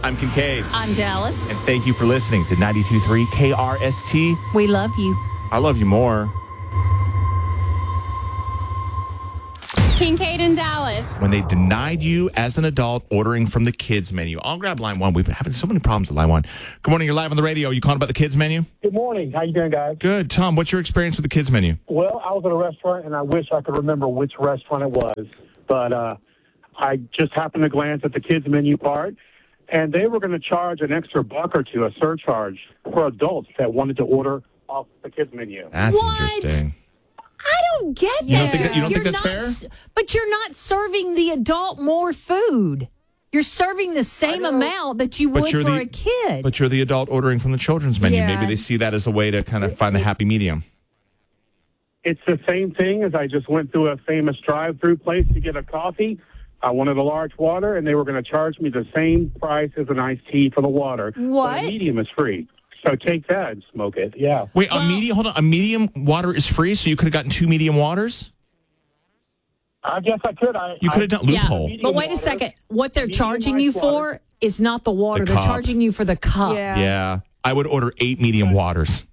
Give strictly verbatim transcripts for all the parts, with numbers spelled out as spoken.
I'm Kincaid. I'm Dallas. And thank you for listening to ninety-two point three K R S T. We love you. I love you more. Kincaid and Dallas. When they denied you as an adult ordering from the kids menu. I'll grab line one. We've been having so many problems with line one. Good morning. You're live on the radio. You calling about the kids menu? Good morning. How you doing, guys? Good. Tom, what's your experience with the kids menu? Well, I was at a restaurant, and I wish I could remember which restaurant it was. But uh, I just happened to glance at the kids menu part, and they were going to charge an extra buck or two, a surcharge, for adults that wanted to order off the kids menu. That's What? interesting. I don't get that. You don't think that- you don't You're think that's not fair? s- But you're not serving the adult more food. You're serving the same know. amount that you But would you're for the- a kid. But you're the adult ordering from the children's menu. Yeah. Maybe they see that as a way to kind of find the happy medium. It's the same thing as I just went through a famous drive-through place to get a coffee. I wanted a large water, and they were going to charge me the same price as an iced tea for the water. What? But a medium is free. So take that and smoke it. Yeah. Wait, a Well- medium, hold on, a medium water is free, so you could have gotten two medium waters? I guess I could. I, You could have done yeah, loophole. but wait a water. second. What they're Medium charging you ice for water. is not the water. The They're cup. charging you for the cup. Yeah. Yeah. I would order eight medium waters.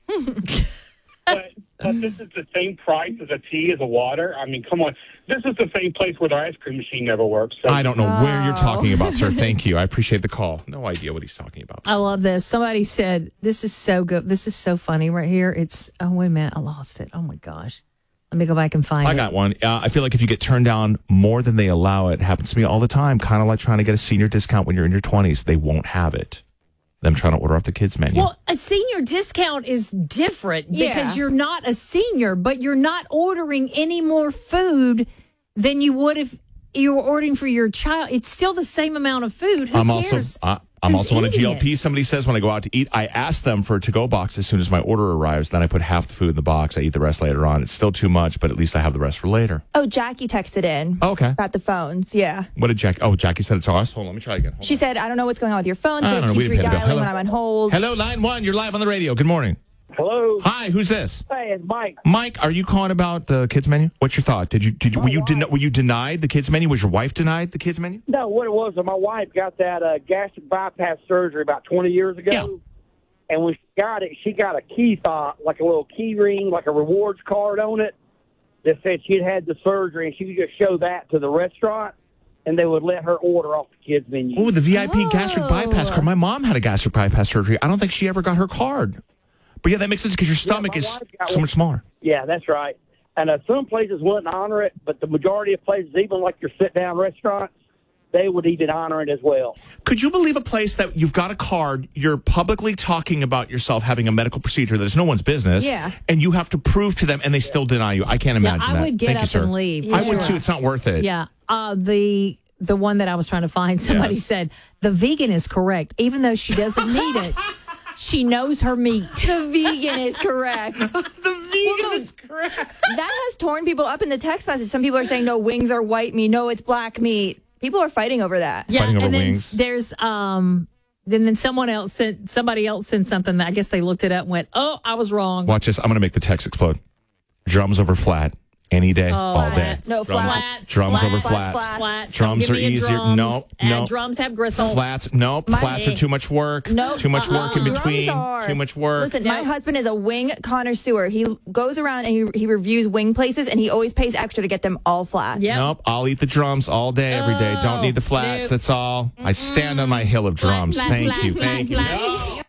But, but this is the same price as a tea as a water. I mean, come on. This is the same place where the ice cream machine never works. So I don't know where you're Oh. talking about, sir. Thank you. I appreciate the call. No idea what he's talking about. I love this. Somebody said, this is so good. This is so funny right here. It's, oh, wait a minute. I lost it. Oh, my gosh. Let me go back and find I it. got one. Uh, I feel like if you get turned down more than they allow, it happens to me all the time. Kind of like trying to get a senior discount when you're in your twenties. They won't have it. Them trying to order off the kids menu. Well, a senior discount is different Yeah. because you're not a senior, but you're not ordering any more food than you would if you were ordering for your child. It's still the same amount of food. Who I'm cares? also uh, I'm Who's also on a eating G L P. it? Somebody says when I go out to eat, I ask them for a to-go box as soon as my order arrives. Then I put half the food in the box. I eat the rest later on. It's still too much, but at least I have the rest for later. Oh, Jackie texted in. Oh, okay. About the phones. Yeah. What did Jackie? Oh, Jackie said it's ours. Hold on, let me try again. Hold She on. said, I don't know what's going on with your phones, I but don't know. it We keeps didn't pay the bill. redialing Hello? when I'm on hold. Hello, line one. You're live on the radio. Good morning. Hello. Hi, who's this? Hey, it's Mike. Mike, are you calling about the kids menu? What's your thought? Did you did you, were you My den- wife- were you denied the kids menu? Was your wife denied the kids menu? No, what it was, uh, my wife got that uh, gastric bypass surgery about twenty years ago. Yeah. And when she got it, she got a key fob, like a little key ring, like a rewards card on it that said she'd had the surgery, and she could just show that to the restaurant, and they would let her order off the kids' menu. Oh, the V I P Oh. gastric bypass card. My mom had a gastric bypass surgery. I don't think she ever got her card. But yeah, that makes sense because your stomach my is wife got so one. much smaller. Yeah, that's right. And uh, some places wouldn't honor it, but the majority of places, even like your sit-down restaurants, they would even honor it as well. Could you believe a place that you've got a card, you're publicly talking about yourself having a medical procedure that is no one's business, Yeah. and you have to prove to them, and they still deny you? I can't Yeah, imagine I that. would get Thank up you, sir. and leave. I for would sure. too. It's not worth it. Yeah. Uh, the the one that I was trying to find, somebody Yes. said the vegan is correct, even though she doesn't need it. She knows her meat. The vegan is correct. The vegan is correct. That has torn people up in the text message. Some people are saying, no, wings are white meat. No, it's black meat. People are fighting over that. Yeah, Fighting over and then wings. there's um then then someone else sent somebody else sent something that I guess they looked it up and went, oh, I was wrong. Watch this. I'm going to make the text explode. Drums over flat. Any day, all day. Flats. No, Drums, flats. drums Flats, over flats, flats. flats. Flats. Drums Don't give are me a easier. Drums. No, And no. drums have gristle. Flats, nope. My- Flats are too much work. Nope. Too much Uh-uh. work in Drums between. are. Too much work. Listen, No. my husband is a wing connoisseur. He goes around and he, he reviews wing places, and he always pays extra to get them all flats. Yep. Nope. I'll eat the drums all day, every day. Don't need the flats. nope. That's all. I stand on my hill of drums. Flat, Thank flat, you. flat, Thank you. flat.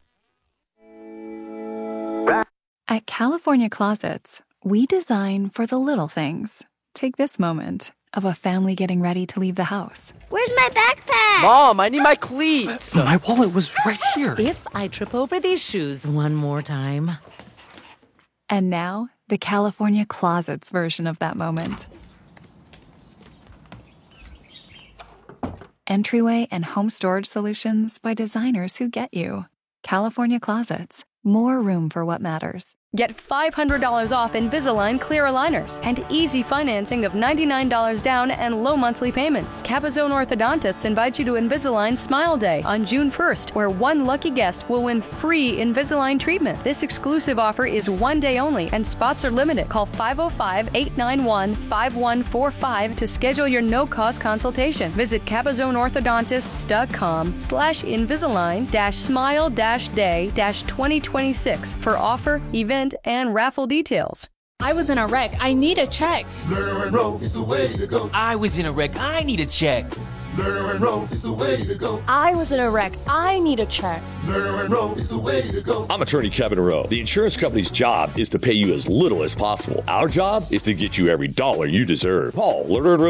At California Closets, we design for the little things. Take this moment of a family getting ready to leave the house. Where's my backpack? Mom, I need my cleats. My wallet was right here. If I trip over these shoes one more time. And now, the California Closets version of that moment. Entryway and home storage solutions by designers who get you. California Closets. More room for what matters. Get five hundred dollars off Invisalign clear aligners and easy financing of ninety-nine dollars down and low monthly payments. Capizone Orthodontists invite you to Invisalign Smile Day on June first, where one lucky guest will win free Invisalign treatment. This exclusive offer is one day only and spots are limited. Call five oh five, eight nine one, five one four five to schedule your no-cost consultation. Visit capizoneorthodontists.com slash Invisalign dash smile dash day dash twenty twenty-six for offer, event, and raffle details. I was in a wreck. I need a check. Lerner and Rowe is the way to go. I was in a wreck. I need a check. Lerner and Rowe is the way to go. I was in a wreck. I need a check. Lerner and Rowe is the way to go. I'm attorney Kevin Rowe. The insurance company's job is to pay you as little as possible. Our job is to get you every dollar you deserve. Call Lerner and Rowe